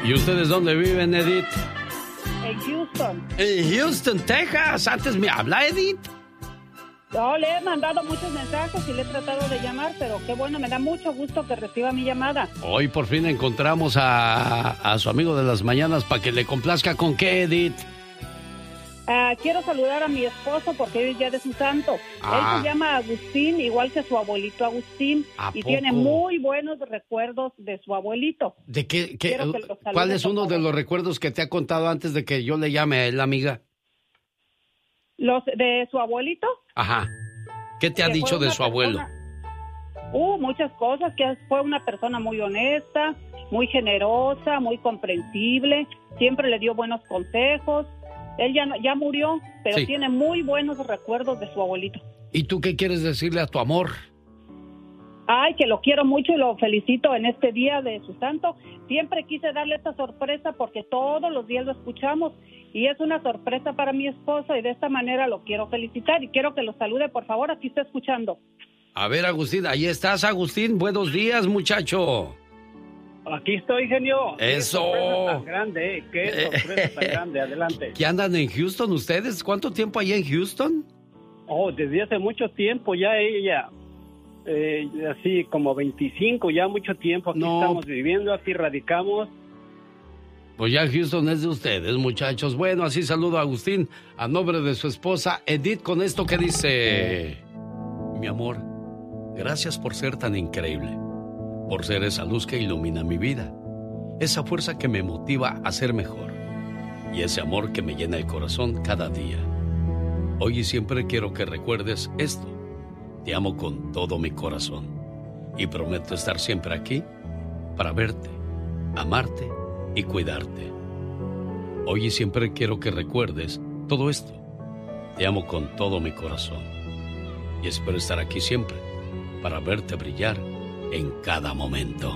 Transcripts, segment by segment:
¿Y ustedes dónde viven, Edith? En Houston. En Houston, Texas. Antes me habla, Edith. Yo le he mandado muchos mensajes y le he tratado de llamar, pero qué bueno, me da mucho gusto que reciba mi llamada. Hoy por fin encontramos a su amigo de las mañanas para que le complazca. ¿Con qué, Edith? Quiero saludar a mi esposo porque hoy es día de su santo. Él se llama Agustín, igual que su abuelito Agustín. Y tiene muy buenos recuerdos de su abuelito. ¿De qué? ¿Cuál es uno de los recuerdos que te ha contado antes de que yo le llame a él, amiga? ¿Los de su abuelito? Ajá. ¿Qué te ha dicho de su abuelo? Muchas cosas, que fue una persona muy honesta, muy generosa, muy comprensible, siempre le dio buenos consejos. Él ya murió, pero tiene muy buenos recuerdos de su abuelito. ¿Y tú qué quieres decirle a tu amor? Ay, que lo quiero mucho y lo felicito en este día de su santo. Siempre quise darle esta sorpresa porque todos los días lo escuchamos y es una sorpresa para mi esposo y de esta manera lo quiero felicitar y quiero que lo salude, por favor, aquí está escuchando. A ver, Agustín, ahí estás, Agustín. Buenos días, muchacho. Aquí estoy, genio. ¡Eso! ¡Qué sorpresa tan grande! ¡Qué sorpresa tan grande! Adelante. ¿Qué andan en Houston ustedes? ¿Cuánto tiempo hay en Houston? Desde hace mucho tiempo ya ella... así como 25, ya mucho tiempo aquí estamos viviendo, aquí radicamos. Pues ya Houston es de ustedes, muchachos. Bueno, así saludo a Agustín a nombre de su esposa Edith con esto que dice: mi amor, gracias por ser tan increíble, por ser esa luz que ilumina mi vida, esa fuerza que me motiva a ser mejor y ese amor que me llena el corazón cada día. Hoy y siempre quiero que recuerdes esto. Te amo con todo mi corazón y prometo estar siempre aquí para verte, amarte y cuidarte. Hoy y siempre quiero que recuerdes todo esto. Te amo con todo mi corazón y espero estar aquí siempre para verte brillar en cada momento.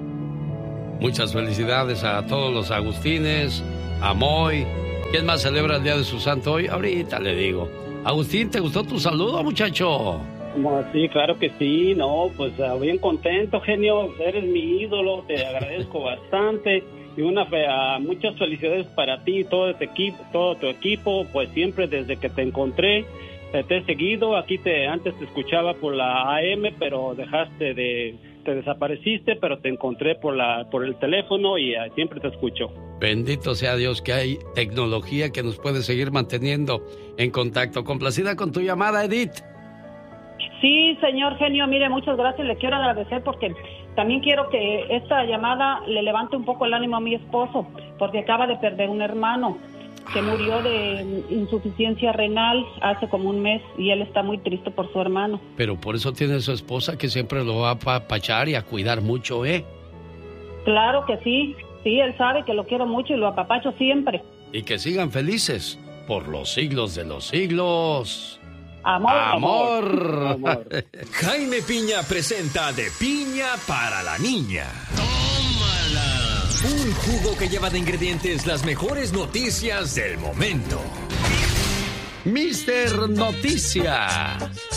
Muchas felicidades a todos los Agustines, a Moy. ¿Quién más celebra el día de su santo hoy? Ahorita le digo. Agustín, ¿te gustó tu saludo, muchacho? Sí, claro que sí, no, pues bien contento, genio, eres mi ídolo, te agradezco bastante y muchas felicidades para ti y todo tu equipo, pues siempre desde que te encontré, te he seguido, antes te escuchaba por la AM, pero te desapareciste, pero te encontré por el teléfono y siempre te escucho. Bendito sea Dios que hay tecnología que nos puede seguir manteniendo en contacto. Complacida con tu llamada, Edith. Sí, señor genio, mire, muchas gracias, le quiero agradecer porque también quiero que esta llamada le levante un poco el ánimo a mi esposo, porque acaba de perder un hermano que murió de insuficiencia renal hace como un mes y él está muy triste por su hermano. Pero por eso tiene su esposa que siempre lo va a apapachar y a cuidar mucho, ¿eh? Claro que sí, él sabe que lo quiero mucho y lo apapacho siempre. Y que sigan felices por los siglos de los siglos. Amor. Amor. Jaime Piña presenta De Piña para la Niña. ¡Tómala! Un jugo que lleva de ingredientes las mejores noticias del momento. Mister Noticia.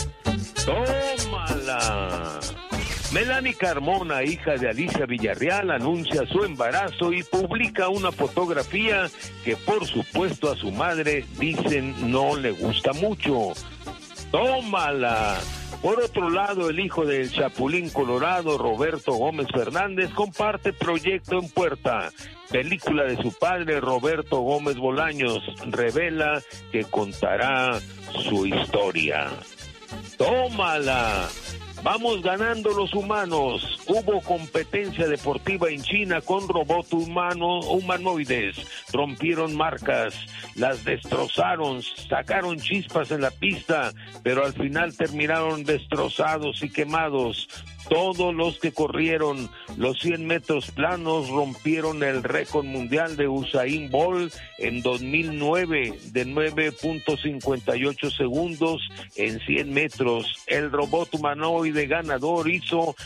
¡Tómala! Melanie Carmona, hija de Alicia Villarreal, anuncia su embarazo y publica una fotografía que por supuesto a su madre dicen no le gusta mucho. ¡Tómala! Por otro lado, el hijo del Chapulín Colorado, Roberto Gómez Fernández, comparte proyecto en puerta. Película de su padre, Roberto Gómez Bolaños, revela que contará su historia. ¡Tómala! Vamos ganando los humanos. Hubo competencia deportiva en China con robots humanoides. Rompieron marcas, las destrozaron, sacaron chispas en la pista, pero al final terminaron destrozados y quemados. Todos los que corrieron los 100 metros planos rompieron el récord mundial de Usain Bolt en 2009 de 9.58 segundos en 100 metros. El robot humanoide ganador hizo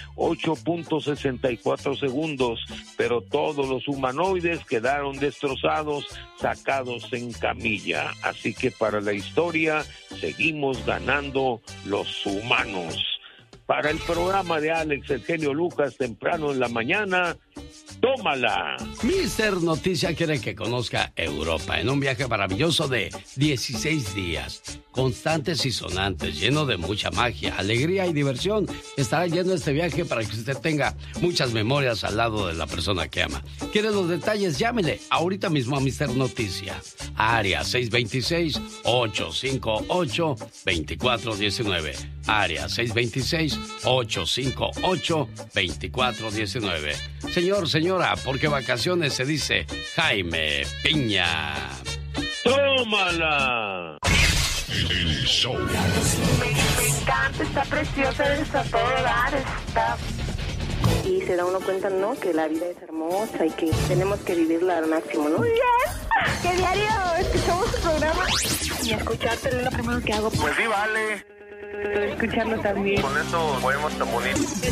8.64 segundos, pero todos los humanoides quedaron destrozados, sacados en camilla. Así que para la historia seguimos ganando los humanos. para el programa de Alex El Genio Lucas temprano en la mañana. ¡Tómala! Mister Noticia quiere que conozca Europa en un viaje maravilloso de 16 días. Constantes y sonantes, lleno de mucha magia, alegría y diversión. Estará lleno este viaje para que usted tenga muchas memorias al lado de la persona que ama. ¿Quiere los detalles? Llámele ahorita mismo a Mister Noticia. Área 626-858-2419. Área 626-858-2419. Señor, señora, porque vacaciones se dice Jaime Piña. ¡Tómala! El show. Me encanta, está preciosa, está todo dar, está... Y se da uno cuenta, ¿no? Que la vida es hermosa y que tenemos que vivirla al máximo, ¿no? Muy bien. Que diario escuchamos tu programa y escucharte es lo primero que hago. Pues sí, vale. Escucharlo también. Con eso podemos tan bonito.